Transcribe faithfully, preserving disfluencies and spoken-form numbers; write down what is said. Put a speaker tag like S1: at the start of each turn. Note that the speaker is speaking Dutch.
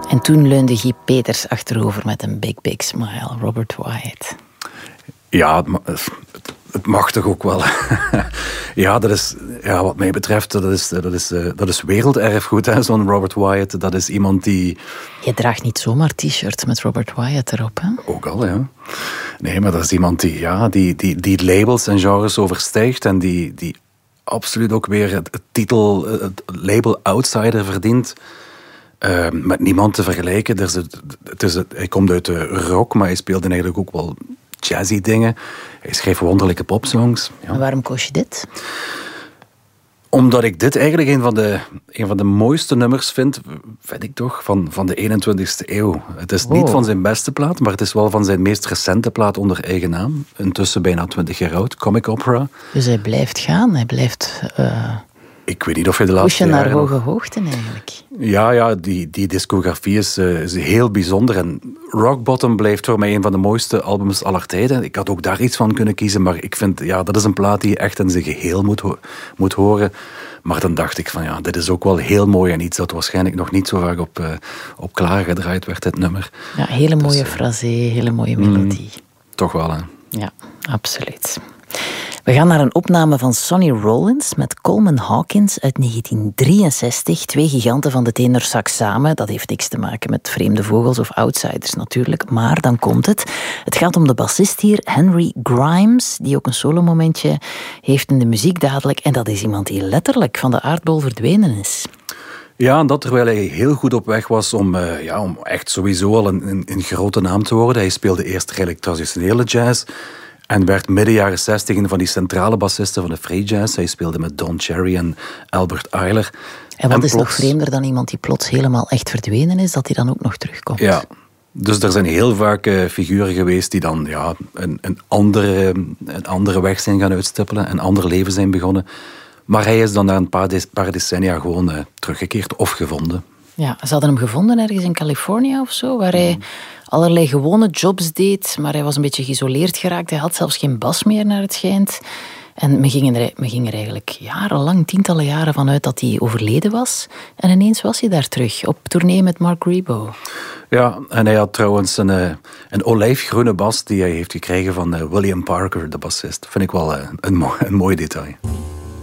S1: En toen leunde Guy Peters achterover met een big, big smile. Robert Wyatt.
S2: Ja, het mag toch ook wel. Ja, dat is, ja, wat mij betreft, dat is, dat is, dat is werelderfgoed, hè, zo'n Robert Wyatt. Dat is iemand die...
S1: Je draagt niet zomaar t-shirts met Robert Wyatt erop, hè?
S2: Ook al, ja. Nee, maar dat is iemand die, ja, die, die, die labels en genres overstijgt en die, die absoluut ook weer het, het titel, het label outsider verdient. Uh, met niemand te vergelijken. Er is het, het is het, hij komt uit de rock, maar hij speelde eigenlijk ook wel jazzy dingen. Hij schreef wonderlijke popsongs. Ja.
S1: En waarom koos je dit?
S2: Omdat ik dit eigenlijk een van de, een van de mooiste nummers vind, vind ik toch, van, van de eenentwintigste eeuw. Het is niet
S1: oh.
S2: van zijn beste plaat, maar het is wel van zijn meest recente plaat onder eigen naam. Intussen bijna twintig jaar oud, Comic Opera.
S1: Dus hij blijft gaan, hij blijft... Uh...
S2: Ik weet niet of je de laatste
S1: jaren...
S2: jaren...
S1: naar hoge hoogten eigenlijk.
S2: Ja, ja die, die discografie is, uh, is heel bijzonder. En Rock Bottom blijft voor mij een van de mooiste albums aller tijden. Ik had ook daar iets van kunnen kiezen, maar ik vind, ja, dat is een plaat die je echt in zijn geheel moet, ho- moet horen. Maar dan dacht ik van, ja, dit is ook wel heel mooi en iets dat waarschijnlijk nog niet zo vaak op, uh, op klaargedraaid werd, dit nummer.
S1: Ja, hele mooie
S2: dus, uh,
S1: frasé, hele mooie melodie.
S2: Mm, toch wel, hè?
S1: Ja, absoluut. We gaan naar een opname van Sonny Rollins met Coleman Hawkins uit negentien drieënzestig. Twee giganten van de tenorsax samen. Dat heeft niks te maken met vreemde vogels of outsiders natuurlijk. Maar dan komt het. Het gaat om de bassist hier, Henry Grimes, die ook een solomomentje heeft in de muziek dadelijk. En dat is iemand die letterlijk van de aardbol verdwenen is.
S2: Ja, en dat terwijl hij heel goed op weg was om, uh, ja, om echt sowieso al een, een, een grote naam te worden. Hij speelde eerst redelijk traditionele jazz en werd midden jaren zestig een van die centrale bassisten van de free jazz. Hij speelde met Don Cherry en Albert Ayler.
S1: En wat
S2: en
S1: is
S2: plots...
S1: nog vreemder dan iemand die plots helemaal echt verdwenen is, dat hij dan ook nog terugkomt?
S2: Ja, dus er zijn heel vaak uh, figuren geweest die dan ja, een, een, andere, een andere weg zijn gaan uitstippelen, een ander leven zijn begonnen. Maar hij is dan na een paar, de- paar decennia gewoon uh, teruggekeerd of gevonden.
S1: Ja, ze hadden hem gevonden ergens in Californië of zo, waar hij allerlei gewone jobs deed, maar hij was een beetje geïsoleerd geraakt. Hij had zelfs geen bas meer, naar het schijnt. En men ging, er, men ging er eigenlijk jarenlang, tientallen jaren van uit dat hij overleden was. En ineens was hij daar terug, op tournee met Mark Ribot.
S2: Ja, en hij had trouwens een, uh, een olijfgroene bas die hij heeft gekregen van uh, William Parker, de bassist. Vind ik wel uh, een, mo- een mooi detail.